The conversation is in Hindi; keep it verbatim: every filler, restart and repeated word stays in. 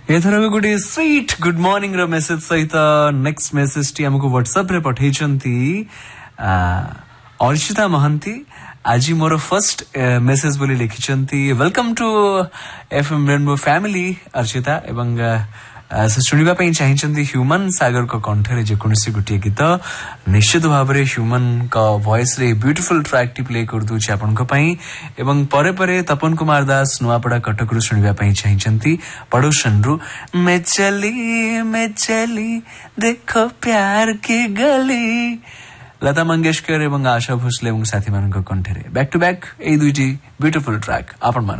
एथर गोटे स्वीट गुड मॉर्निंग रो मेसेज सहित नेक्स्ट मेसेज टी हमको व्हाट्सएप रे पठेइचंती अर्चिता महंती। आज मोर फर्स्ट मेसेज बोली लिखिचंती welcome to FM rainbow family Archita एवं से शुणा चाहिए ह्यूमन सागर को कंठरे जेकोसी गोटे गीत निश्चित भाव में ह्यूमन का वॉइस रे ब्यूटीफुल ट्रैक टी प्ले कर दूची आपन एवं परे परे तपन कुमार दास नुआपड़ा कटक रु शुणा चाहिए पड़ोसन रु मैं चली मैं चली देखो प्यार की गली लता मंगेशकर एवं आशा भोसले एवं साथी मान कंठरे back to back A दुईटी beautiful track आपण